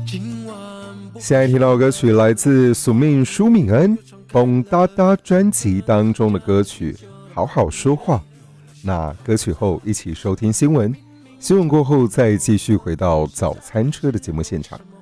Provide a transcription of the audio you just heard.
下一听到的歌曲来自宿命舒敏恩《蹦哒哒》专辑当中的歌曲《好好说话》。那歌曲后一起收听新闻，新闻过后再继续回到早餐车的节目现场。